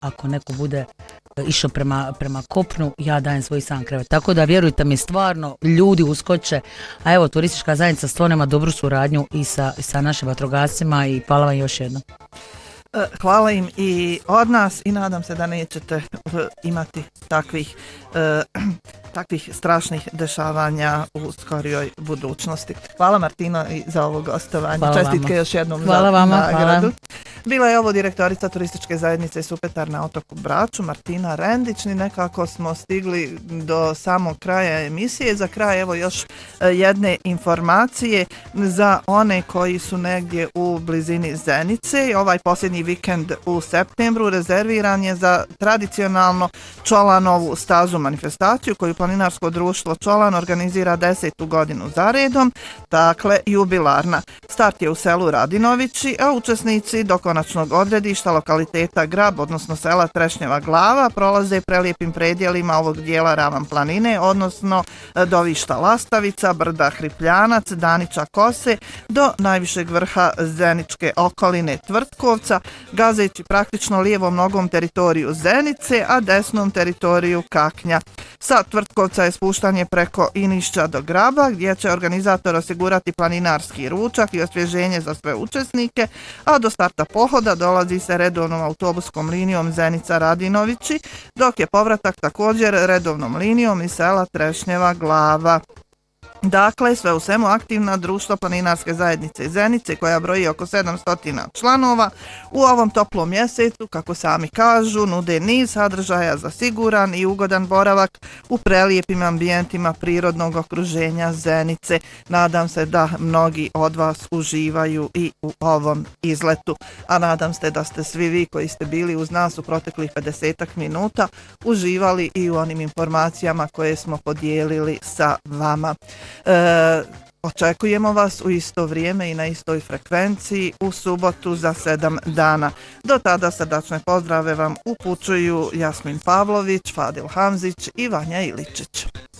ako neko bude išao prema kopnu, ja dajem svoj sam krevet. Tako da vjerujte mi, stvarno ljudi uskoče, a evo turistička zajednica stvarno ima dobru suradnju i sa našim vatrogascima i hvala vam još jednom. Hvala im i od nas i nadam se da nećete imati takvih strašnih dešavanja u skorijoj budućnosti. Hvala Martino i za ovo gostovanje. Hvala Čestitke vama. Još jednom Hvala za vama, nagradu. hvala. Bila je ovo direktorica turističke zajednice Supetar na otoku Braču, Martina Rendić. Nekako smo stigli do samog kraja emisije. Za kraj evo još jedne informacije za one koji su negdje u blizini Zenice. Ovaj posljednji vikend u septembru rezerviran je za tradicionalno Čolanovu stazu manifestaciju koju planinarsko društvo Čolan organizira 10. godinu za redom, dakle jubilarna. Start je u selu Radinovići, a učesnici do konačnog odredišta lokaliteta Grab, odnosno sela Trešnjeva Glava, prolaze prelijepim predjelima ovog dijela Ravan planine, odnosno dovišta Lastavica, brda Hripljanac, Danića Kose, do najvišeg vrha Zeničke okoline Tvrtkovca, gazeći praktično lijevom nogom teritoriju Zenice, a desnom teritoriju Kaknja. Sa Tvrtkovca je spuštanje preko Inišća do Graba, gdje će organizator osigurati planinarski ručak i osvježenje za sve učesnike, a do starta pohoda dolazi se redovnom autobuskom linijom Zenica Radinovići, dok je povratak također redovnom linijom iz sela Trešnjeva Glava. Dakle, sve u svemu aktivna društvo planinarske zajednice Zenice koja broji oko 700 članova u ovom toplom mjesecu, kako sami kažu, nude niz sadržaja za siguran i ugodan boravak u prelijepim ambijentima prirodnog okruženja Zenice. Nadam se da mnogi od vas uživaju i u ovom izletu, a nadam se da ste svi vi koji ste bili uz nas u proteklih 50 minuta uživali i u onim informacijama koje smo podijelili sa vama. Očekujemo vas u isto vrijeme i na istoj frekvenciji u subotu za 7 dana. Do tada srdačne pozdrave vam upućuju Jasmin Pavlović, Fadil Hamzić i Vanja Iličić.